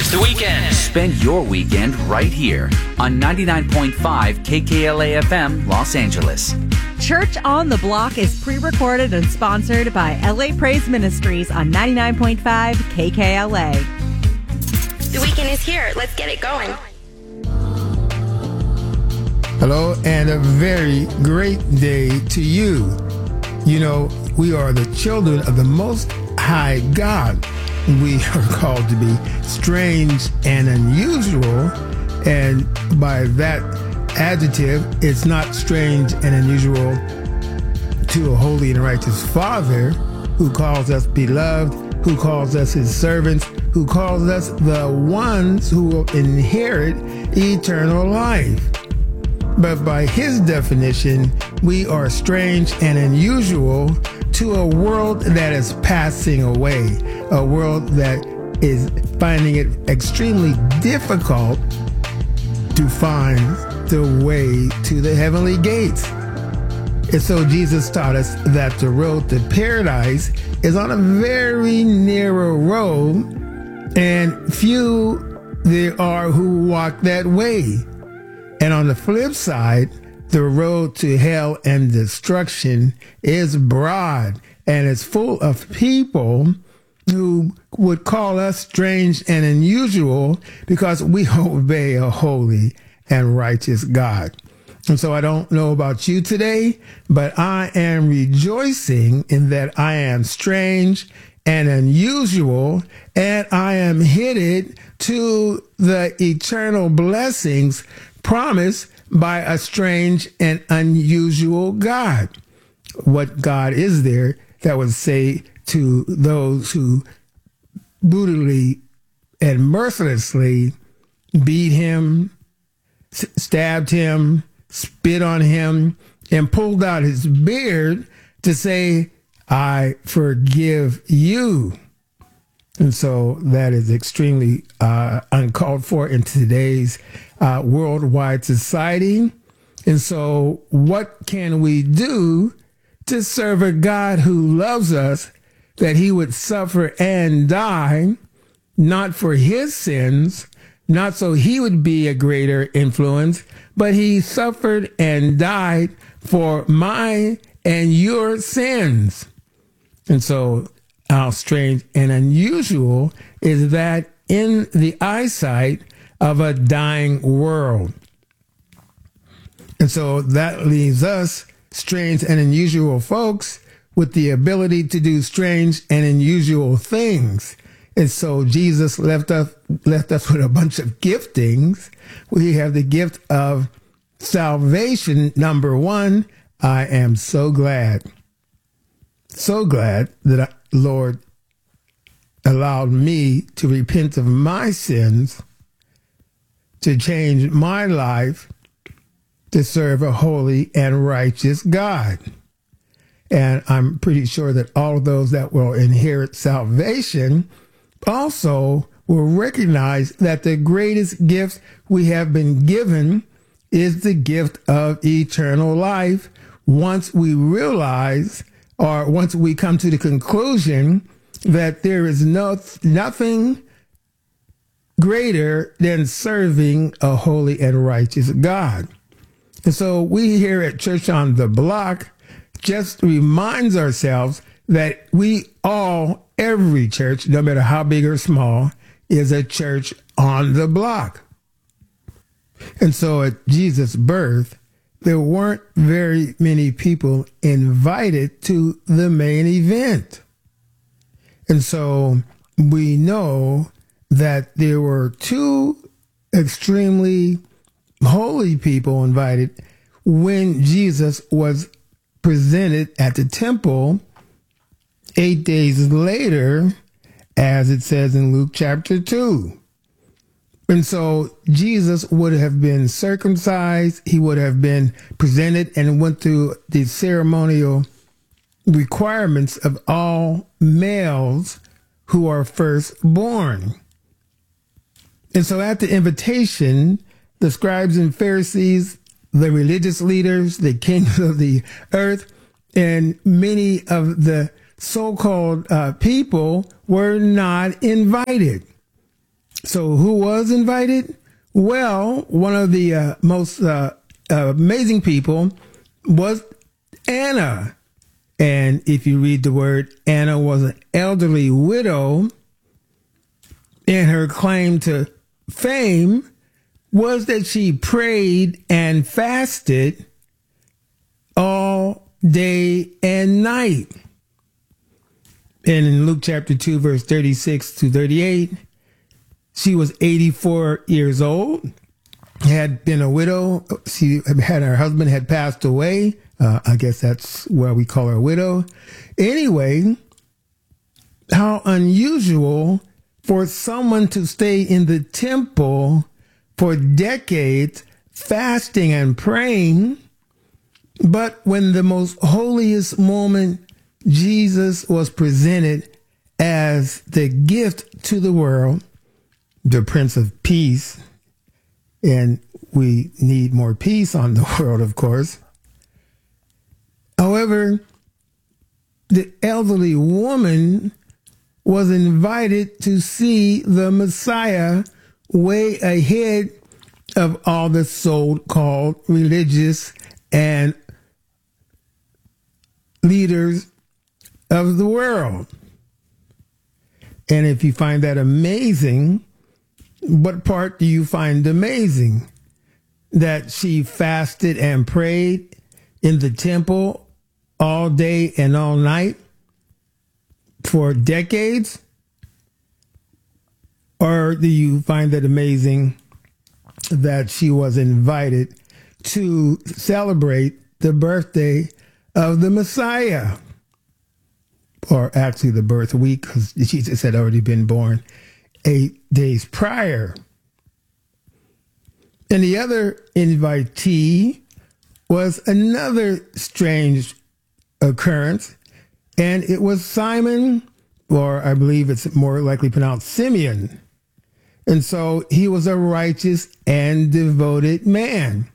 It's the weekend. Spend your weekend right here on 99.5 KKLA FM Los Angeles. Church on the Block is pre-recorded and sponsored by LA Praise Ministries on 99.5 KKLA. The weekend is here. Let's get it going. Hello, and a very great day to you. You know, we are the children of the Most High God. We are called to be strange and unusual, and by that adjective, it's not strange and unusual to a holy and righteous Father who calls us beloved, who calls us his servants, who calls us the ones who will inherit eternal life. But by his definition, we are strange and unusual to a world that is passing away, a world that is finding it extremely difficult to find the way to the heavenly gates. And so Jesus taught us that the road to paradise is on a very narrow road, and few there are who walk that way. And on the flip side, the road to hell and destruction is broad, and it's full of people who would call us strange and unusual because we obey a holy and righteous God. And so I don't know about you today, but I am rejoicing in that I am strange and unusual, and I am headed to the eternal blessings promised by a strange and unusual God. What God is there that would say to those who brutally and mercilessly beat him, stabbed him, spit on him, and pulled out his beard to say, I forgive you. And so that is extremely uncalled for in today's worldwide society. And so what can we do to serve a God who loves us, that he would suffer and die, not for his sins, not so he would be a greater influence, but he suffered and died for my and your sins. And so how strange and unusual is that in the eyesight of a dying world. And so that leaves us, strange and unusual folks, with the ability to do strange and unusual things. And so Jesus left us with a bunch of giftings. We have the gift of salvation. Number one, I am so glad that Lord allowed me to repent of my sins, to change my life, to serve a holy and righteous God. And I'm pretty sure that all of those that will inherit salvation also will recognize that the greatest gift we have been given is the gift of eternal life once we realize, or once we come to the conclusion that there is nothing greater than serving a holy and righteous God. And so we here at Church on the Block just reminds ourselves that we all, every church, no matter how big or small, is a church on the block. And so at Jesus' birth, there weren't very many people invited to the main event. And so we know that there were two extremely holy people invited when Jesus was presented at the temple 8 days later, as it says in Luke chapter 2. And so Jesus would have been circumcised. He would have been presented and went through the ceremonial requirements of all males who are firstborn. And so at the invitation, the scribes and Pharisees, the religious leaders, the kings of the earth, and many of the so-called people were not invited. So who was invited? Well, one of the most amazing people was Anna. And if you read the word, Anna was an elderly widow, and her claim to fame was that she prayed and fasted all day and night. And in Luke chapter 2, verse 36 to 38, she was 84 years old, had been a widow. She had, her husband had passed away. I guess that's why we call her a widow. Anyway, how unusual for someone to stay in the temple for decades, fasting and praying. But when the most holiest moment, Jesus was presented as the gift to the world, the Prince of Peace, and we need more peace on the world, of course. However, the elderly woman was invited to see the Messiah way ahead of all the so-called religious and leaders of the world. And if you find that amazing, what part do you find amazing? That she fasted and prayed in the temple all day and all night for decades? Or do you find it amazing that she was invited to celebrate the birthday of the Messiah? Or actually the birth week, because Jesus had already been born 8 days prior. And the other invitee was another strange occurrence, and it was Simon, or I believe it's more likely pronounced Simeon. And so he was a righteous and devoted man.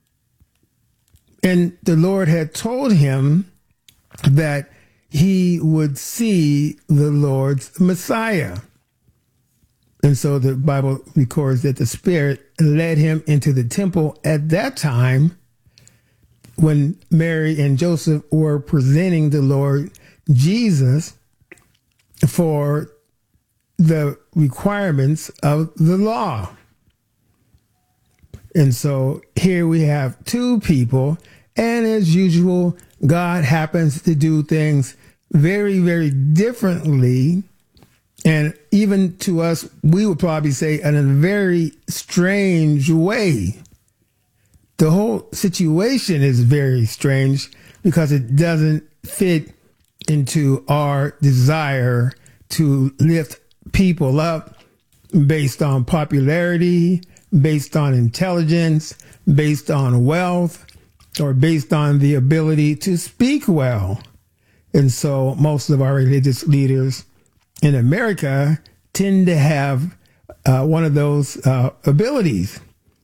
And the Lord had told him that he would see the Lord's Messiah. And so the Bible records that the Spirit led him into the temple at that time when Mary and Joseph were presenting the Lord Jesus for the requirements of the law. And so here we have two people, and as usual, God happens to do things very, very differently. And even to us, we would probably say in a very strange way. The whole situation is very strange because it doesn't fit into our desire to lift people up based on popularity, based on intelligence, based on wealth, or based on the ability to speak well. And so most of our religious leaders in America tend to have one of those abilities.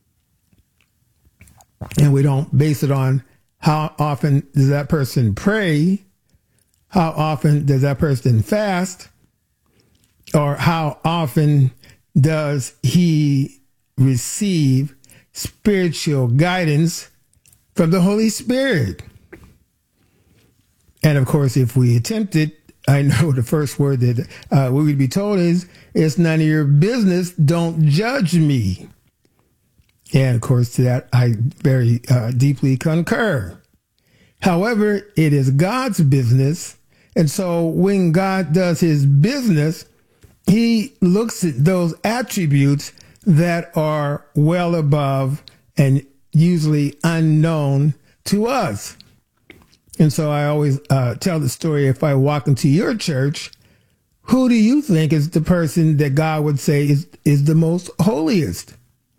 And we don't base it on how often does that person pray, how often does that person fast, or how often does he receive spiritual guidance from the Holy Spirit. And of course, if we attempt it, I know the first word that we would be told is, it's none of your business, don't judge me. And of course, to that, I very deeply concur. However, it is God's business. And so when God does his business, he looks at those attributes that are well above and usually unknown to us. And so I always tell the story, if I walk into your church, who do you think is the person that God would say is the most holiest?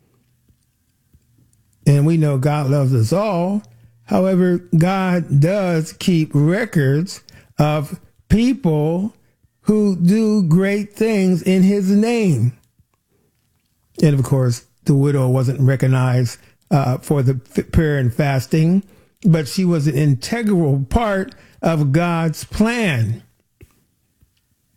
And we know God loves us all. However, God does keep records of people who do great things in his name. And of course, the widow wasn't recognized for the prayer and fasting, but she was an integral part of God's plan.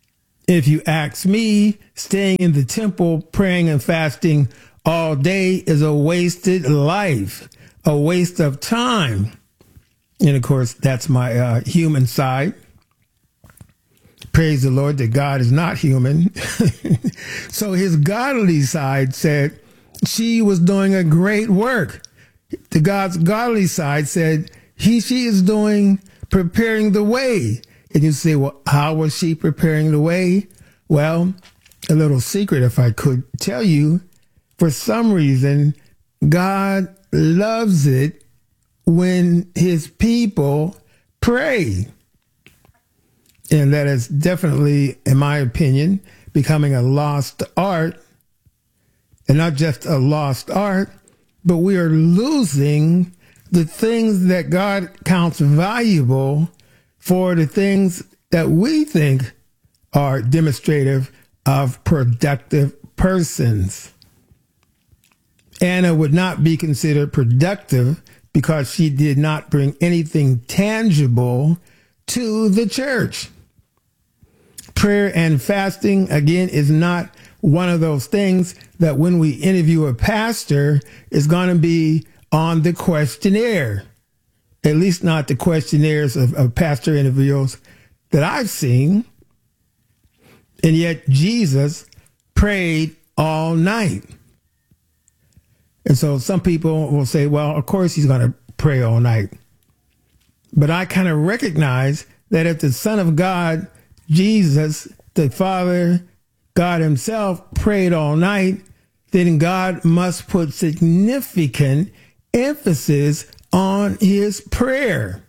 If you ask me, staying in the temple, praying and fasting all day is a wasted life, a waste of time. And of course, that's my human side. Praise the Lord that God is not human. So his godly side said she was doing a great work. The God's godly side said she is preparing the way. And you say, well, how was she preparing the way? Well, a little secret, if I could tell you, for some reason, God loves it when his people pray. And that is definitely, in my opinion, becoming a lost art. And not just a lost art, but we are losing the things that God counts valuable for the things that we think are demonstrative of productive persons. Anna would not be considered productive because she did not bring anything tangible to the church. Prayer and fasting, again, is not one of those things that when we interview a pastor is going to be on the questionnaire. At least not the questionnaires of pastor interviews that I've seen. And yet Jesus prayed all night. And so some people will say, well, of course he's going to pray all night. But I kind of recognize that if the Son of God, Jesus, the Father, God himself prayed all night, then God must put significant emphasis on his prayer.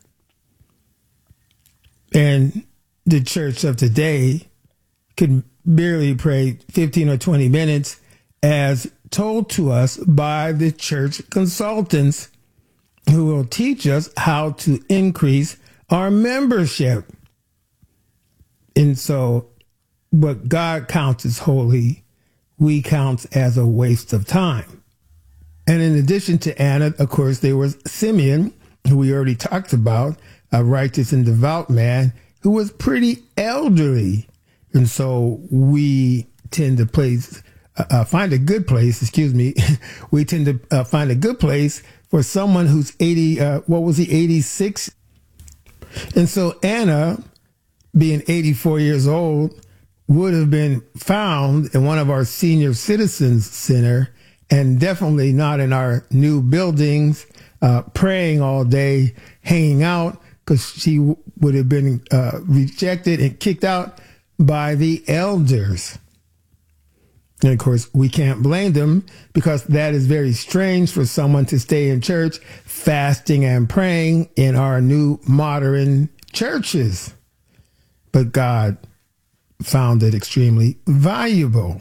And the church of today can barely pray 15 or 20 minutes as told to us by the church consultants who will teach us how to increase our membership. And so what God counts as holy, we count as a waste of time. And in addition to Anna, of course, there was Simeon, who we already talked about, a righteous and devout man who was pretty elderly. And so we tend to find a good place, we tend to find a good place for someone who's 86? And so Anna, being 84 years old, would have been found in one of our senior citizens center and definitely not in our new buildings, praying all day, hanging out, because she would have been rejected and kicked out by the elders. And of course, we can't blame them because that is very strange for someone to stay in church fasting and praying in our new modern churches. But God found it extremely valuable.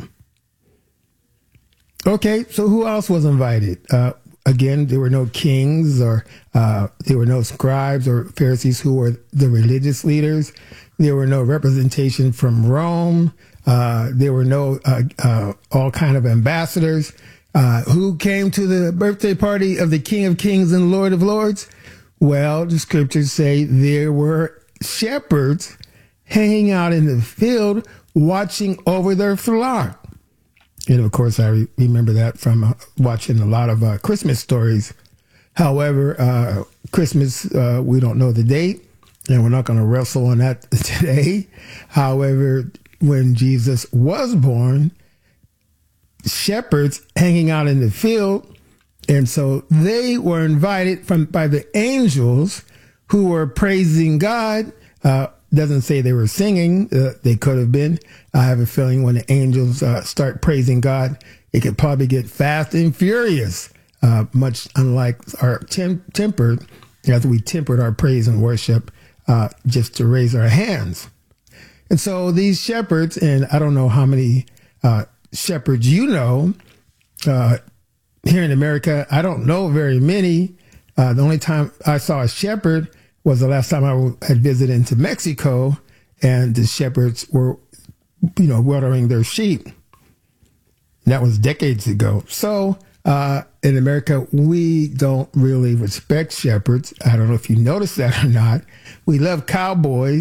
Okay, so who else was invited? Again, there were no kings or there were no scribes or Pharisees who were the religious leaders. There were no representation from Rome. There were no all kind of ambassadors. Who came to the birthday party of the King of Kings and Lord of Lords? Well, the scriptures say there were shepherds hanging out in the field watching over their flock. And of course, I remember that from watching a lot of Christmas stories. However, Christmas, we don't know the date, and we're not going to wrestle on that today. However, when Jesus was born, shepherds hanging out in the field, and so they were invited by the angels who were praising God. Doesn't say they were singing. They could have been. I have a feeling when the angels start praising God, it could probably get fast and furious, much unlike our tempered, as we tempered our praise and worship just to raise our hands. And so these shepherds, and I don't know how many shepherds you know, here in America, I don't know very many. The only time I saw a shepherd was the last time I had visited into Mexico, and the shepherds were, watering their sheep. That was decades ago. So in America, we don't really respect shepherds. I don't know if you noticed that or not. We love cowboys.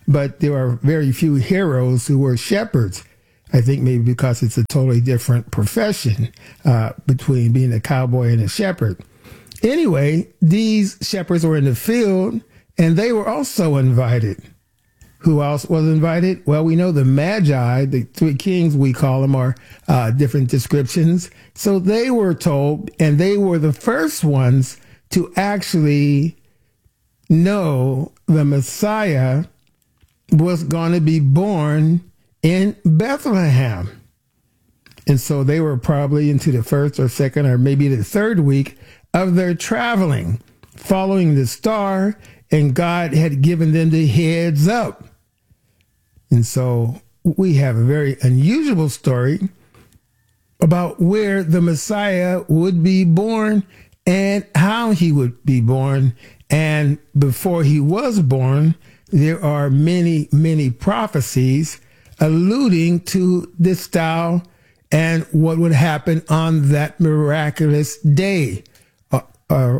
but there are very few heroes who were shepherds. I think maybe because it's a totally different profession between being a cowboy and a shepherd. Anyway, these shepherds were in the field, and they were also invited. Who else was invited? Well, we know the Magi, the three kings we call them, are different descriptions. So they were told, and they were the first ones to actually know the Messiah was going to be born in Bethlehem. And so they were probably into the first or second or maybe the third week of their traveling, following the star, and God had given them the heads up. And so we have a very unusual story about where the Messiah would be born and how he would be born. And before he was born, there are many, many prophecies alluding to this style and what would happen on that miraculous day. I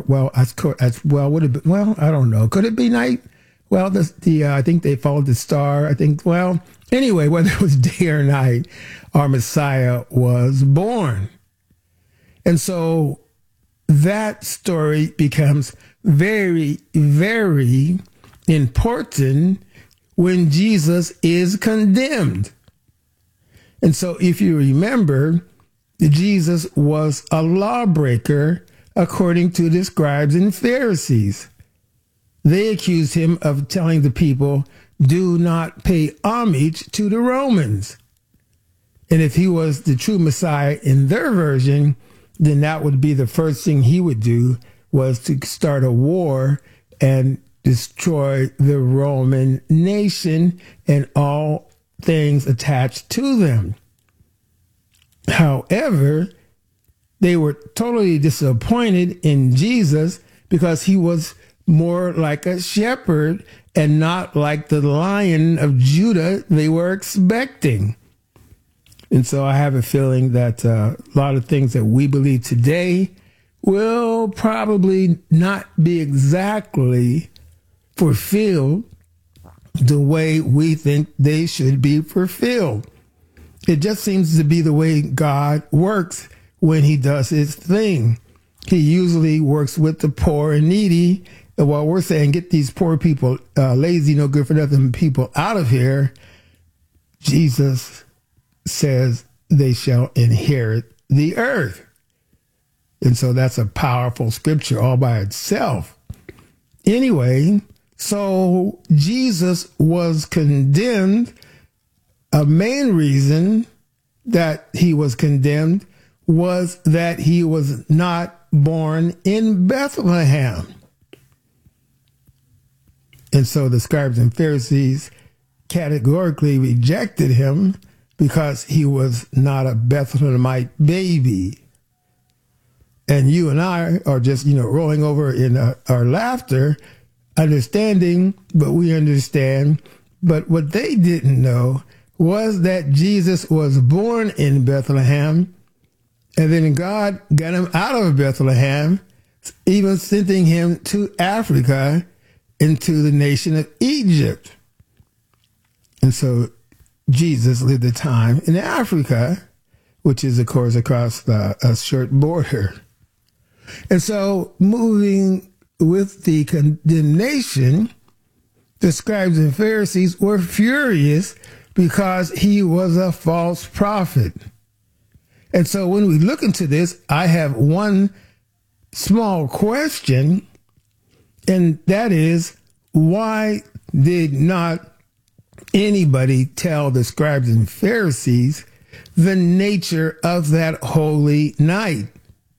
don't know. Could it be night? Well, I think they followed the star. Anyway, whether it was day or night, our Messiah was born. And so that story becomes very, very important when Jesus is condemned. And so if you remember, Jesus was a lawbreaker according to the scribes and Pharisees. They accused him of telling the people, do not pay homage to the Romans. And if he was the true Messiah in their version, then that would be the first thing he would do, was to start a war and destroy the Roman nation and all things attached to them. However, they were totally disappointed in Jesus because he was more like a shepherd and not like the Lion of Judah they were expecting. And so I have a feeling that a lot of things that we believe today will probably not be exactly fulfilled the way we think they should be fulfilled. It just seems to be the way God works when he does his thing. He usually works with the poor and needy. And while we're saying, get these poor people, lazy, no good for nothing people out of here, Jesus says they shall inherit the earth. And so that's a powerful scripture all by itself. Anyway, so Jesus was condemned. A main reason that he was condemned was that he was not born in Bethlehem. And so the scribes and Pharisees categorically rejected him because he was not a Bethlehemite baby. And you and I are just, rolling over in our laughter, understanding, but we understand. But what they didn't know was that Jesus was born in Bethlehem, and then God got him out of Bethlehem, even sending him to Africa, into the nation of Egypt. And so Jesus lived a time in Africa, which is, of course, across a short border. And so moving with the condemnation, the scribes and Pharisees were furious because he was a false prophet. And so when we look into this, I have one small question, and that is, why did not anybody tell the scribes and Pharisees the nature of that holy night?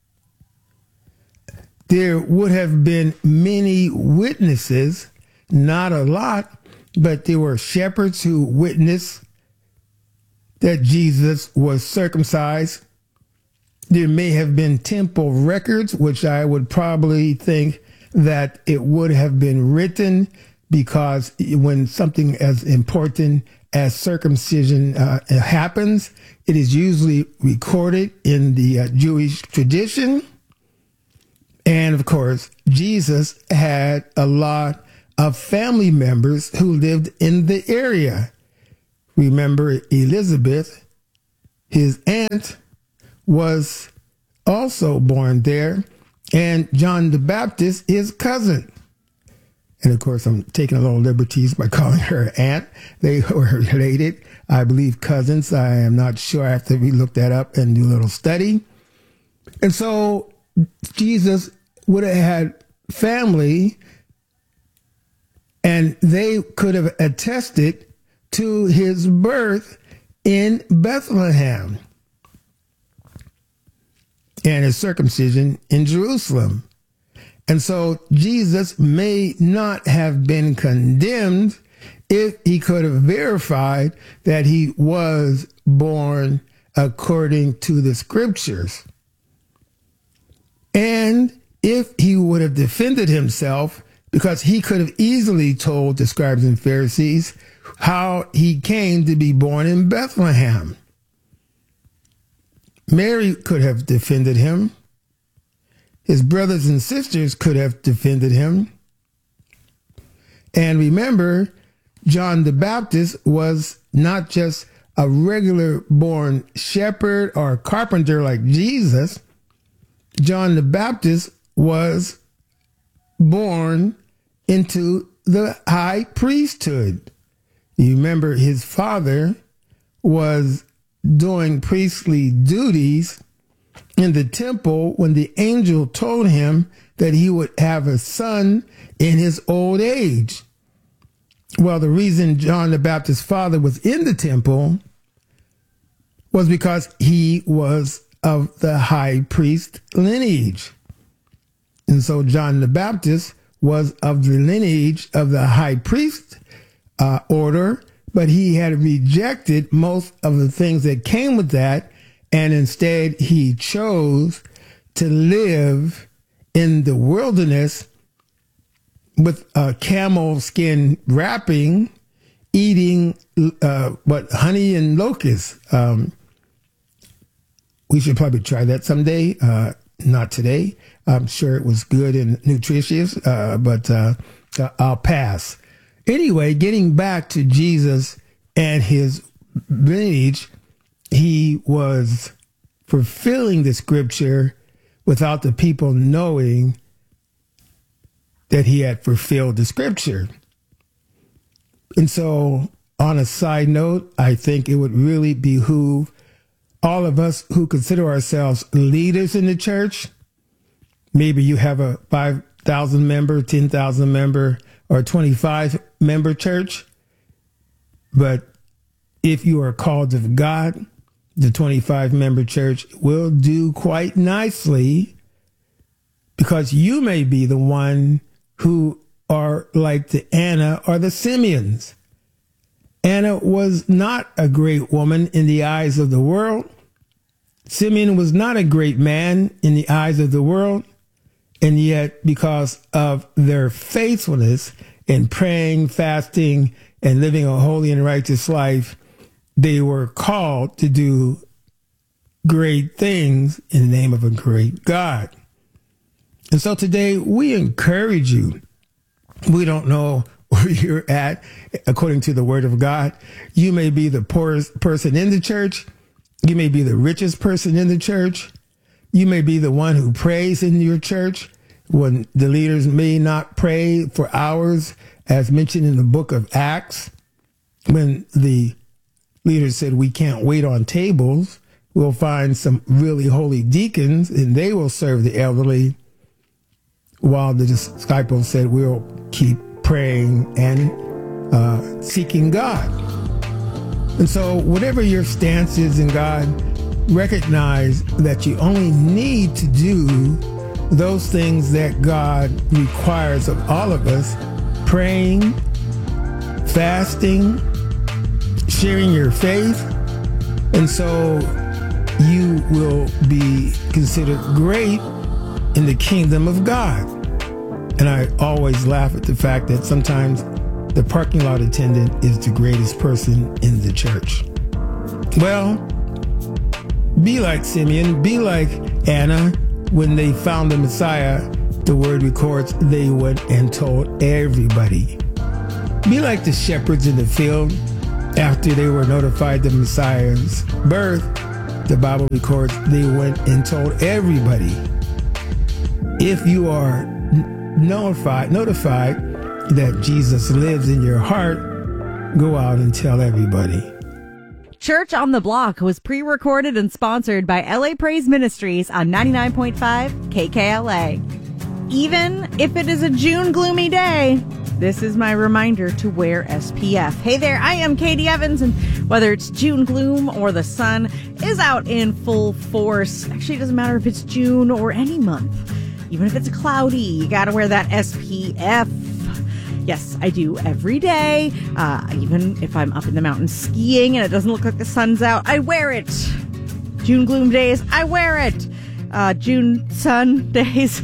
There would have been many witnesses, not a lot, but there were shepherds who witnessed that Jesus was circumcised. There may have been temple records, which I would probably think that it would have been written, because when something as important as circumcision happens, it is usually recorded in the Jewish tradition. And of course, Jesus had a lot of family members who lived in the area. Remember, Elizabeth, his aunt, was also born there, and John the Baptist, his cousin. And of course, I'm taking a little liberties by calling her aunt. They were related, I believe cousins. I am not sure. I have to look that up and do a little study. And so Jesus would have had family, and they could have attested to his birth in Bethlehem and his circumcision in Jerusalem. And so Jesus may not have been condemned if he could have verified that he was born according to the scriptures. And if he would have defended himself, because he could have easily told the scribes and Pharisees how he came to be born in Bethlehem. Mary could have defended him. His brothers and sisters could have defended him. And remember, John the Baptist was not just a regular born shepherd or carpenter like Jesus. John the Baptist was born into the high priesthood. You remember his father was doing priestly duties in the temple when the angel told him that he would have a son in his old age. Well, the reason John the Baptist's father was in the temple was because he was of the high priest lineage. And so John the Baptist was of the lineage of the high priest order, but he had rejected most of the things that came with that, and instead he chose to live in the wilderness with a camel skin wrapping, eating honey and locusts. We should probably try that someday. Not today. I'm sure it was good and nutritious, but I'll pass. Anyway, getting back to Jesus and his lineage, he was fulfilling the scripture without the people knowing that he had fulfilled the scripture. And so, on a side note, I think it would really behoove all of us who consider ourselves leaders in the church. Maybe you have a 5,000 member, 10,000 member, or 25 member church. But if you are called of God, the 25 member church will do quite nicely, because you may be the one who are like the Anna or the Simeons. Anna was not a great woman in the eyes of the world. Simeon was not a great man in the eyes of the world. And yet, because of their faithfulness in praying, fasting, and living a holy and righteous life, they were called to do great things in the name of a great God. And so today we encourage you. We don't know where you're at according to the word of God. You may be the poorest person in the church. You may be the richest person in the church. You may be the one who prays in your church when the leaders may not pray for hours, as mentioned in the book of Acts, when the leaders said, we can't wait on tables. We'll find some really holy deacons and they will serve the elderly, while the disciples said, we'll keep praying and seeking God. And so whatever your stance is in God, recognize that you only need to do those things that God requires of all of us: praying, fasting, sharing your faith. And so you will be considered great in the kingdom of God. And I always laugh at the fact that sometimes the parking lot attendant is the greatest person in the church. Well, be like Simeon, be like Anna when they found the Messiah the word records they went and told everybody. Be like the shepherds in the field after they were notified the Messiah's birth. The Bible records they went and told everybody. If you are notified that Jesus lives in your heart, go out and tell everybody. Church on the Block was pre-recorded and sponsored by LA Praise Ministries on 99.5 KKLA. Even if it is a June gloomy day, this is my reminder to wear SPF. Hey there, I am Katie Evans, and whether it's June gloom or the sun is out in full force, actually it doesn't matter if it's June or any month. Even if it's cloudy, you gotta wear that SPF. Yes, I do every day. Even if I'm up in the mountains skiing and it doesn't look like the sun's out, I wear it. June gloom days, I wear it. June sun days,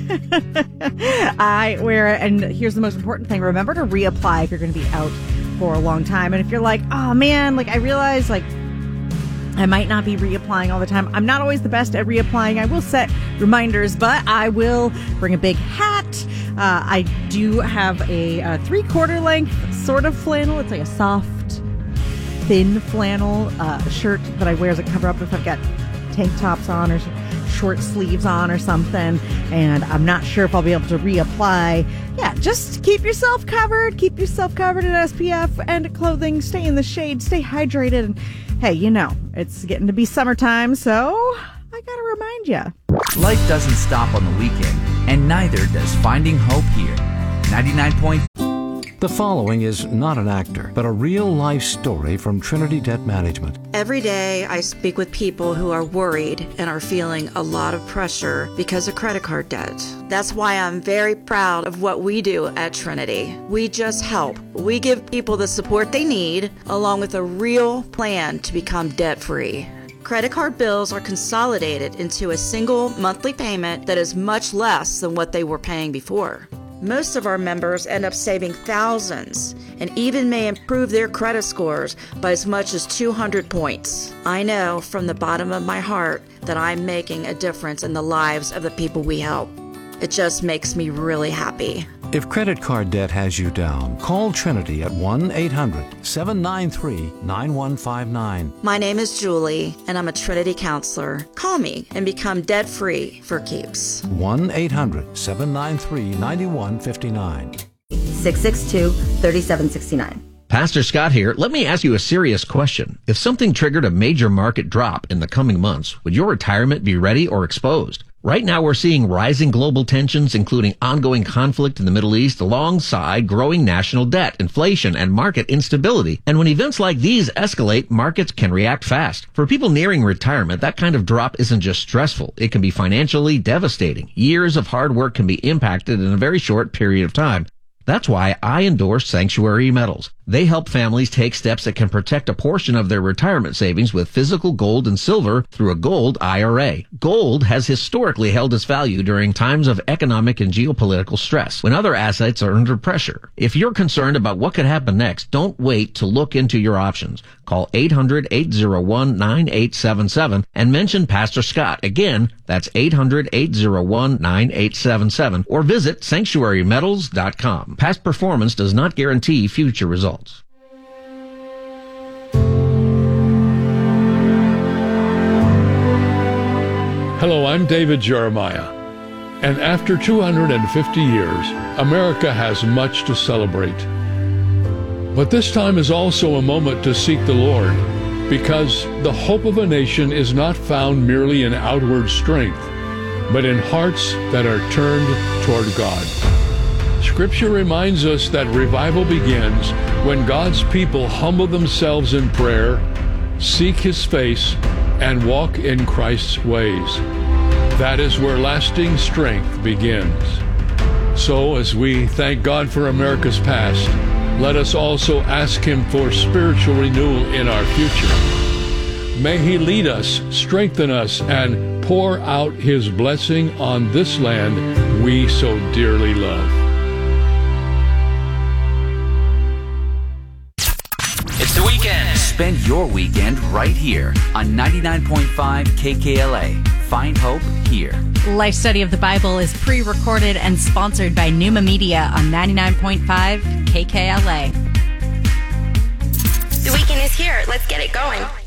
I wear it. And here's the most important thing. Remember to reapply if you're going to be out for a long time. And if you're like, oh man, like I realize like I might not be reapplying all the time. I'm not always the best at reapplying. I will set reminders, but I will bring a big hat. I do have a 3/4 length sort of flannel. It's like a soft, thin flannel shirt that I wear as a cover up if I've got tank tops on or short sleeves on or something, and I'm not sure if I'll be able to reapply. Yeah, just keep yourself covered. Keep yourself covered in SPF and clothing. Stay in the shade. Stay hydrated. And hey, you know, it's getting to be summertime, so I gotta remind you. Life doesn't stop on the weekend, and neither does finding hope here. 99. The following is not an actor, but a real-life story from Trinity Debt Management. Every day I speak with people who are worried and are feeling a lot of pressure because of credit card debt. That's why I'm very proud of what we do at Trinity. We just help. We give people the support they need, along with a real plan to become debt-free. Credit card bills are consolidated into a single monthly payment that is much less than what they were paying before. Most of our members end up saving thousands and even may improve their credit scores by as much as 200 points. I know from the bottom of my heart that I'm making a difference in the lives of the people we help. It just makes me really happy. If credit card debt has you down, call Trinity at 1-800-793-9159. My name is Julie, and I'm a Trinity counselor. Call me and become debt-free for keeps. 1-800-793-9159. 662-3769. Pastor Scott here. Let me ask you a serious question. If something triggered a major market drop in the coming months, would your retirement be ready or exposed? Right now, we're seeing rising global tensions, including ongoing conflict in the Middle East, alongside growing national debt, inflation, and market instability. And when events like these escalate, markets can react fast. For people nearing retirement, that kind of drop isn't just stressful. It can be financially devastating. Years of hard work can be impacted in a very short period of time. That's why I endorse Sanctuary Metals. They help families take steps that can protect a portion of their retirement savings with physical gold and silver through a gold IRA. Gold has historically held its value during times of economic and geopolitical stress, when other assets are under pressure. If you're concerned about what could happen next, don't wait to look into your options. Call 800-801-9877 and mention Pastor Scott. Again, that's 800-801-9877, or visit sanctuarymetals.com. Past performance does not guarantee future results. Hello, I'm David Jeremiah. And after 250 years, America has much to celebrate. But this time is also a moment to seek the Lord, because the hope of a nation is not found merely in outward strength, but in hearts that are turned toward God. Scripture reminds us that revival begins when God's people humble themselves in prayer, seek His face, and walk in Christ's ways. That is where lasting strength begins. So, as we thank God for America's past, let us also ask Him for spiritual renewal in our future. May He lead us, strengthen us, and pour out His blessing on this land we so dearly love. It's the weekend. Spend your weekend right here on 99.5 KKLA. Find hope here. Life Study of the Bible is pre-recorded and sponsored by Pneuma Media on 99.5 KKLA. The weekend is here. Let's get it going.